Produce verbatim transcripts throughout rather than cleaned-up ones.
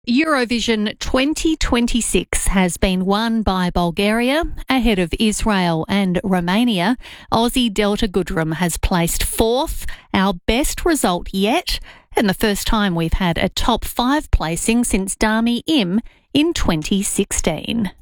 Eurovision twenty twenty-six has been won by Bulgaria ahead of Israel and Romania. Aussie Delta Goodrem has placed fourth, our best result yet, and the first time we've had a top five placing since Dami Im in twenty sixteen.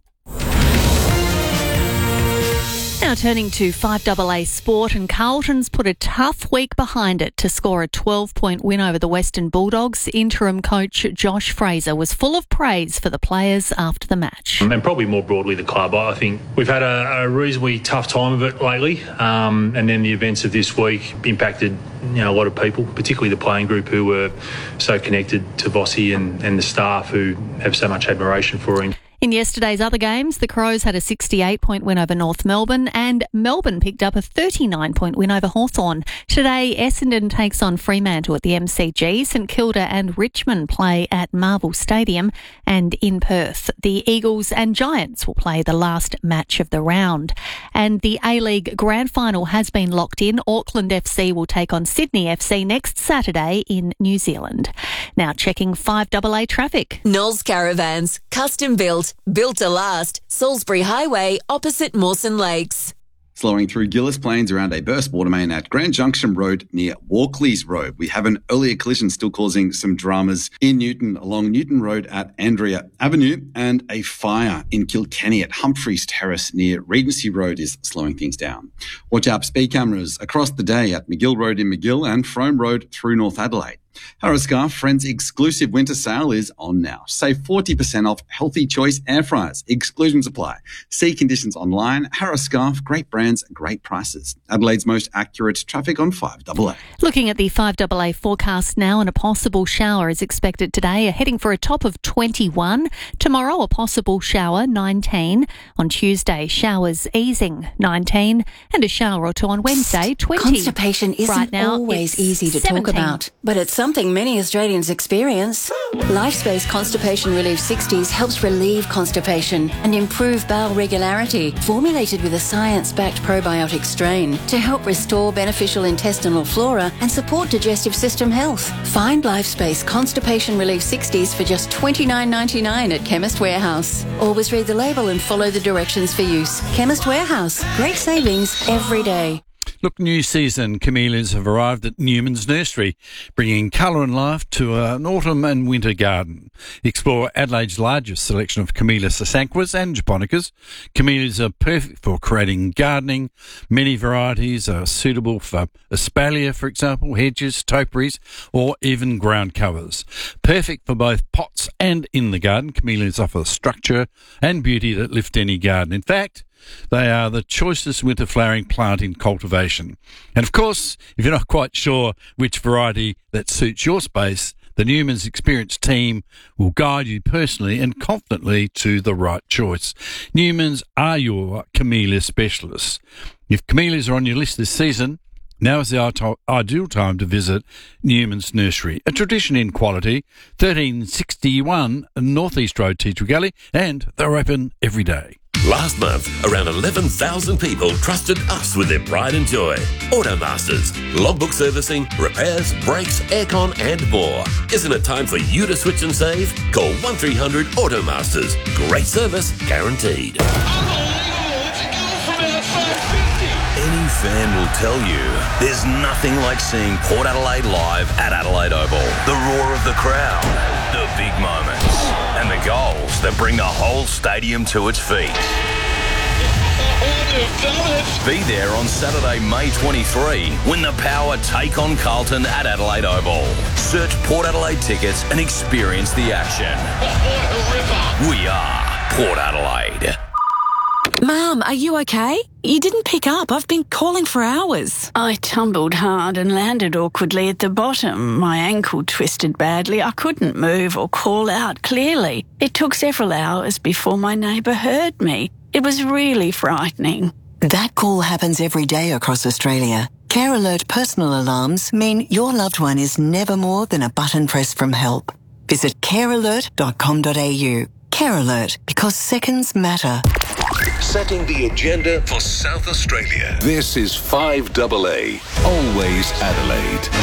Now turning to five A A sport, and Carlton's put a tough week behind it to score a twelve-point win over the Western Bulldogs. Interim coach Josh Fraser was full of praise for the players after the match. And probably more broadly the club. I think we've had a, a reasonably tough time of it lately, um, and then the events of this week impacted you know, a lot of people, particularly the playing group who were so connected to Vossi and, and the staff who have so much admiration for him. In yesterday's other games, the Crows had a sixty-eight point win over North Melbourne and Melbourne picked up a thirty-nine point win over Hawthorn. Today, Essendon takes on Fremantle at the M C G. St Kilda and Richmond play at Marvel Stadium, and in Perth, the Eagles and Giants will play the last match of the round. And the A-League Grand Final has been locked in. Auckland F C will take on Sydney F C next Saturday in New Zealand. Now checking five A A traffic. Knowles Caravans, custom built. Built to last. Salisbury Highway, opposite Mawson Lakes. Slowing through Gillis Plains around a burst water main at Grand Junction Road near Walkleys Road. We have an earlier collision still causing some dramas in Newton along Newton Road at Andrea Avenue, and a fire in Kilkenny at Humphreys Terrace near Regency Road is slowing things down. Watch out for speed cameras across the day at McGill Road in McGill and Frome Road through North Adelaide. Harrascarf Friends exclusive winter sale is on now. Save forty percent off Healthy Choice air fryers. Exclusions apply. See conditions online. Harrascarf, great brands, great prices. Adelaide's most accurate traffic on five A A. Looking at the five A A forecast now, and a possible shower is expected today, heading for a top of twenty-one. Tomorrow, a possible shower, nineteen. On Tuesday, showers easing, nineteen. And a shower or two on Wednesday, twenty. Constipation isn't right now, always easy to seventeen. talk about, but it's something many Australians experience. LifeSpace Constipation Relief sixties helps relieve constipation and improve bowel regularity, formulated with a science-backed probiotic strain to help restore beneficial intestinal flora and support digestive system health. Find LifeSpace Constipation Relief sixties for just twenty-nine ninety-nine at Chemist Warehouse. Always read the label and follow the directions for use. Chemist Warehouse. Great savings every day. Look, new season camellias have arrived at Newman's Nursery, bringing colour and life to an autumn and winter garden. Explore Adelaide's largest selection of Camellia sasanquas and japonicas. Camellias are perfect for creating gardening. Many varieties are suitable for espalier, for example, hedges, topiaries, or even ground covers. Perfect for both pots and in the garden, camellias offer structure and beauty that lift any garden. In fact, they are the choicest winter flowering plant in cultivation. And of course, if you're not quite sure which variety that suits your space, the Newman's experienced team will guide you personally and confidently to the right choice. Newman's are your camellia specialists. If camellias are on your list this season, now is the ideal time to visit Newman's Nursery, a tradition in quality, thirteen sixty-one North East Road, Tea Tree Gully, and they're open every day. Last month, around eleven thousand people trusted us with their pride and joy. Automasters, logbook servicing, repairs, brakes, aircon and more. Isn't it time for you to switch and save? Call one three hundred Automasters. Great service guaranteed. Any fan will tell you there's nothing like seeing Port Adelaide live at Adelaide Oval. The roar of the crowd, the big moments, and the goals that bring the whole stadium to its feet. Be there on Saturday, May twenty-third, when the Power take on Carlton at Adelaide Oval. Search Port Adelaide tickets and experience the action. We are Port Adelaide. Mum, are you okay? You didn't pick up. I've been calling for hours. I tumbled hard and landed awkwardly at the bottom. My ankle twisted badly. I couldn't move or call out clearly. It took several hours before my neighbour heard me. It was really frightening. That call happens every day across Australia. Care Alert personal alarms mean your loved one is never more than a button press from help. Visit care alert dot com dot a u. Care Alert, because seconds matter. Setting the agenda for South Australia. This is five A A, always Adelaide.